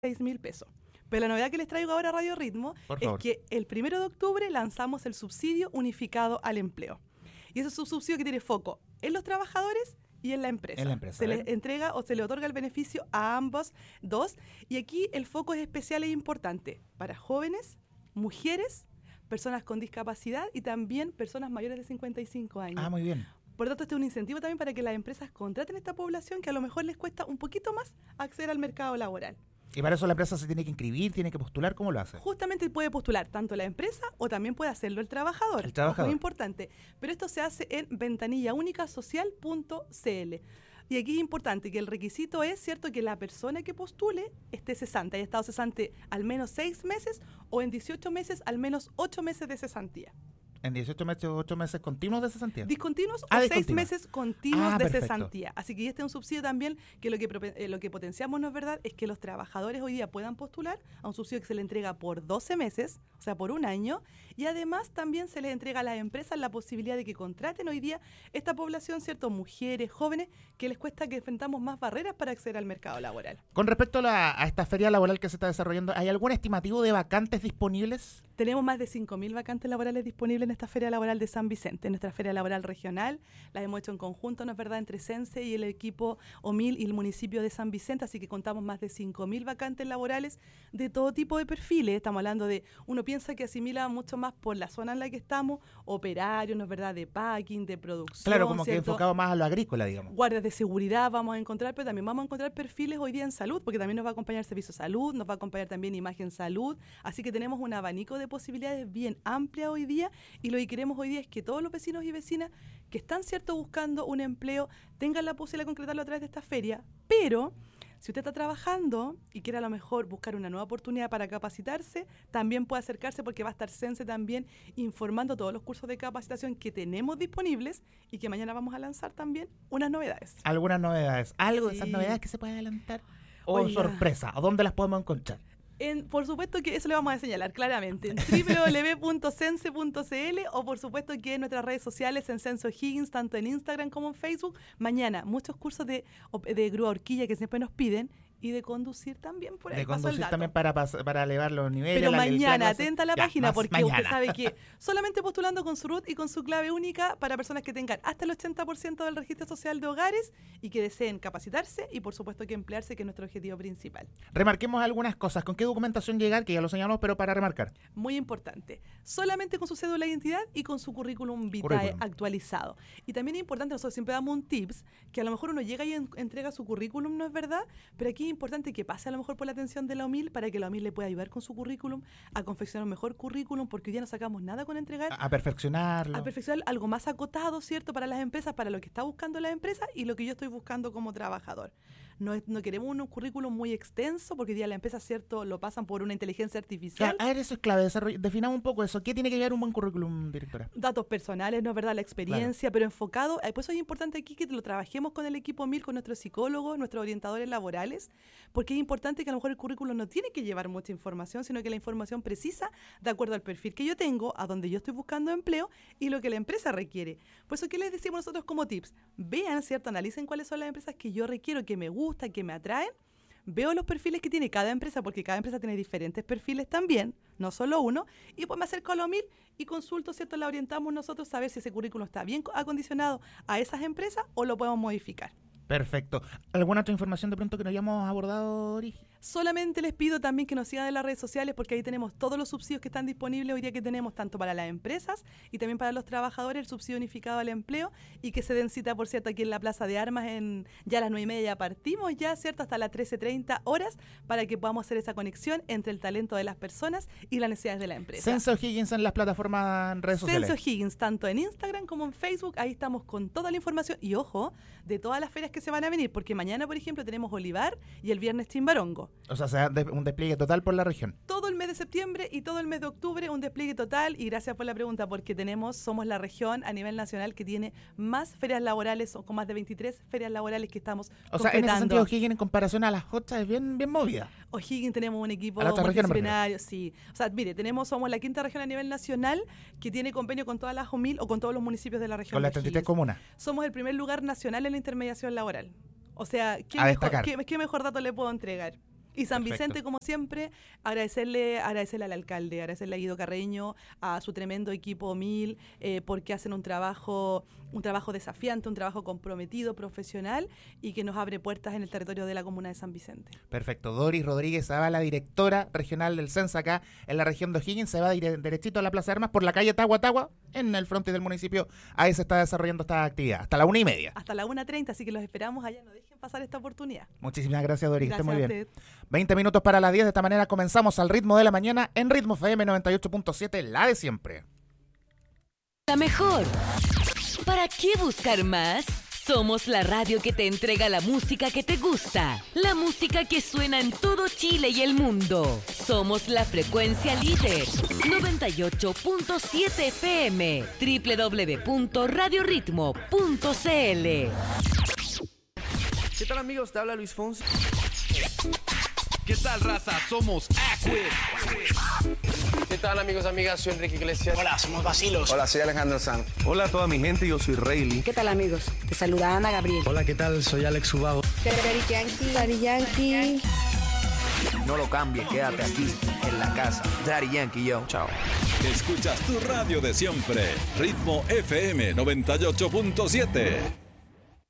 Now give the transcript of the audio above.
6.000 pesos. Pero la novedad que les traigo ahora a Radio Ritmo es que el 1 de octubre lanzamos el subsidio unificado al empleo. Y ese es un subsidio que tiene foco en los trabajadores y en la empresa. Se les entrega o se le otorga el beneficio a ambos dos. Y aquí el foco es especial e importante para jóvenes, mujeres, personas con discapacidad y también personas mayores de 55 años. Ah, muy bien. Por lo tanto, este es un incentivo también para que las empresas contraten a esta población que a lo mejor les cuesta un poquito más acceder al mercado laboral. Y para eso la empresa se tiene que inscribir, tiene que postular, ¿cómo lo hace? Justamente puede postular tanto la empresa o también puede hacerlo el trabajador. El trabajador. Muy importante. Pero esto se hace en ventanillaunicasocial.cl. Y aquí es importante que el requisito es, ¿cierto?, que la persona que postule esté cesante, haya estado cesante al menos 6 meses o en 18 meses al menos 8 meses de cesantía. ¿En 18 meses, 8 meses continuos de cesantía? Discontinuos o 6 meses continuos de cesantía. Así que este es un subsidio también que lo que potenciamos, ¿no es verdad?, es que los trabajadores hoy día puedan postular a un subsidio que se le entrega por 12 meses, o sea, por un año, y además también se les entrega a las empresas la posibilidad de que contraten hoy día esta población, ¿cierto?, mujeres, jóvenes, que les cuesta que enfrentamos más barreras para acceder al mercado laboral. Con respecto a esta feria laboral que se está desarrollando, ¿hay algún estimativo de vacantes disponibles? Tenemos más de 5.000 vacantes laborales disponibles en esta feria laboral de San Vicente, nuestra feria laboral regional. La hemos hecho en conjunto, ¿no es verdad?, entre Sense y el equipo OMIL y el municipio de San Vicente, así que contamos más de 5.000 vacantes laborales de todo tipo de perfiles. Estamos hablando de, uno piensa que asimila mucho más por la zona en la que estamos, operarios, ¿no es verdad?, de packing, de producción. Claro, como ¿cierto?, que enfocado más a lo agrícola, digamos. Guardias de seguridad vamos a encontrar, pero también vamos a encontrar perfiles hoy día en salud, porque también nos va a acompañar Servicio Salud, nos va a acompañar también Imagen Salud, así que tenemos un abanico de posibilidades bien amplia hoy día, y lo que queremos hoy día es que todos los vecinos y vecinas que están, ¿cierto?, buscando un empleo tengan la posibilidad de concretarlo a través de esta feria, pero si usted está trabajando y quiere a lo mejor buscar una nueva oportunidad para capacitarse, también puede acercarse porque va a estar Sense también informando todos los cursos de capacitación que tenemos disponibles y que mañana vamos a lanzar también unas novedades. ¿Algunas novedades? ¿Algo de esas novedades que se puede adelantar? ¿O sorpresa? ¿O dónde las podemos encontrar? Por supuesto que eso le vamos a señalar claramente en www.sense.cl o por supuesto que en nuestras redes sociales en Sense O'Higgins, tanto en Instagram como en Facebook. Mañana muchos cursos de grúa horquilla que siempre nos piden y de conducir también por ahí. De conducir también para elevar los niveles. Pero mañana, atenta a la página, porque usted sabe que solamente postulando con su RUT y con su clave única para personas que tengan hasta el 80% del registro social de hogares y que deseen capacitarse y por supuesto que emplearse, que es nuestro objetivo principal. Remarquemos algunas cosas. ¿Con qué documentación llegar? Que ya lo señalamos, pero para remarcar. Muy importante. Solamente con su cédula de identidad y con su currículum vitae actualizado. Y también es importante, nosotros siempre damos un tips, que a lo mejor uno llega y entrega su currículum, ¿no es verdad? Pero aquí es importante que pase a lo mejor por la atención de la OMIL para que la OMIL le pueda ayudar con su currículum a confeccionar un mejor currículum, porque hoy día no sacamos nada con entregar. A perfeccionarlo. A perfeccionar algo más acotado, ¿cierto?, para las empresas, para lo que está buscando la empresa y lo que yo estoy buscando como trabajador. No queremos un currículum muy extenso, porque hoy día las empresas, ¿cierto?, lo pasan por una inteligencia artificial. A ver, eso es clave. Definamos un poco eso. ¿Qué tiene que llevar un buen currículum, directora? Datos personales, ¿no es verdad?, la experiencia, pero enfocado. Por eso es importante aquí que lo trabajemos con el equipo MIL, con nuestros psicólogos, nuestros orientadores laborales, porque es importante que a lo mejor el currículum no tiene que llevar mucha información, sino que la información precisa de acuerdo al perfil que yo tengo, a donde yo estoy buscando empleo y lo que la empresa requiere. Por eso, ¿qué les decimos nosotros como tips? Vean, ¿cierto?, analicen cuáles son las empresas que yo requiero, que me gustan, que me atraen. Veo los perfiles que tiene cada empresa, porque cada empresa tiene diferentes perfiles también, no solo uno, y pues me acerco a la OMIL y consulto, ¿cierto?, la orientamos nosotros a ver si ese currículum está bien acondicionado a esas empresas o lo podemos modificar. Perfecto. ¿Alguna otra información de pronto que no hayamos abordado, Ori? Solamente les pido también que nos sigan en las redes sociales, porque ahí tenemos todos los subsidios que están disponibles hoy día, que tenemos tanto para las empresas y también para los trabajadores, el subsidio unificado al empleo, y que se den cita, por cierto, aquí en la Plaza de Armas, ya a las 9:30 ya partimos ya, ¿cierto?, hasta las 13:30 horas, para que podamos hacer esa conexión entre el talento de las personas y las necesidades de la empresa. Sense O'Higgins en las plataformas en redes sociales. Sense O'Higgins, tanto en Instagram como en Facebook, ahí estamos con toda la información y ojo, de todas las ferias que se van a venir, porque mañana, por ejemplo, tenemos Olivar y el viernes Chimbarongo. O sea, será un despliegue total por la región. Todo el mes de septiembre y todo el mes de octubre un despliegue total, y gracias por la pregunta, porque somos la región a nivel nacional que tiene más ferias laborales, o con más de 23 ferias laborales que estamos completando. O sea, en ese sentido O'Higgins en comparación a las otras es bien movida. O'Higgins tenemos un equipo multidisciplinario, sí. O sea, mire, somos la quinta región a nivel nacional que tiene convenio con todas las OMIL o con todos los municipios de la región. Con las 33 comunas. Somos el primer lugar nacional en la intermediación laboral. O sea, ¿qué mejor dato le puedo entregar? Y San Perfecto. Vicente, como siempre, agradecerle al alcalde, agradecerle a Guido Carreño, a su tremendo equipo 1000, porque hacen un trabajo desafiante, un trabajo comprometido, profesional, y que nos abre puertas en el territorio de la comuna de San Vicente. Perfecto. Doris Rodríguez Zavala, directora regional del CENSA acá en la región de O'Higgins, se va derechito a la Plaza de Armas por la calle Tagua, en el frontis del municipio. Ahí se está desarrollando esta actividad, hasta la 1:30. Hasta la 1:30, así que los esperamos allá, no dejen pasar esta oportunidad. Muchísimas gracias, Doris, que esté muy Gracias a bien. usted. 20 minutos para las 10, de esta manera comenzamos al ritmo de la mañana en Ritmo FM 98.7, la de siempre. La mejor. ¿Para qué buscar más? Somos la radio que te entrega la música que te gusta, la música que suena en todo Chile y el mundo. Somos la frecuencia líder, 98.7 FM, www.radioritmo.cl. ¿Qué tal, amigos? Te habla Luis Fonsi. ¿Qué tal, raza? Somos Aquid. ¿Qué tal, amigos, amigas? Soy Enrique Iglesias. Hola, somos Bacilos. Hola, soy Alejandro Sanz. Hola a toda mi gente, yo soy Rayleigh. ¿Qué tal, amigos? Te saluda Ana Gabriel. Hola, ¿qué tal? Soy Alex Ubago. Daddy Yankee. No lo cambies, quédate aquí, en la casa. Daddy Yankee, yo. Chao. Escuchas tu radio de siempre. Ritmo FM 98.7.